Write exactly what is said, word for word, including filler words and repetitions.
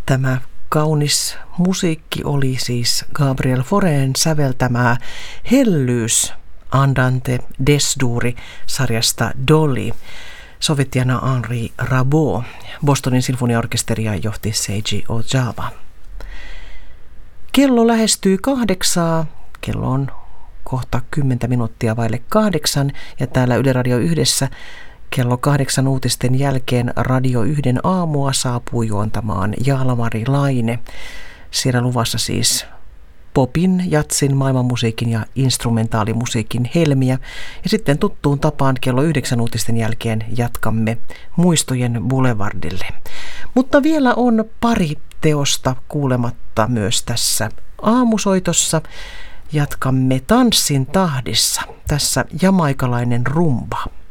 Tämä kaunis musiikki oli siis Gabriel Faurén säveltämää Hellyys Andante Desduri sarjasta Dolly. Sovittijana Henri Rabaud. Bostonin sinfoniaorkesteria johti Seiji Ozawa. Kello lähestyy kahdeksaa. Kello on kohta kymmentä minuuttia vaille kahdeksan ja täällä Yle Radio Yhdessä kello kahdeksan uutisten jälkeen Radio Yhden aamua saapuu juontamaan Jalmari Laine. Siellä luvassa siis popin, jatsin, maailmanmusiikin ja instrumentaalimusiikin helmiä. Ja sitten tuttuun tapaan kello yhdeksän uutisten jälkeen jatkamme Muistojen Boulevardille. Mutta vielä on pari teosta kuulematta myös tässä aamusoitossa. Jatkamme Tanssin tahdissa. Tässä jamaikalainen rumba.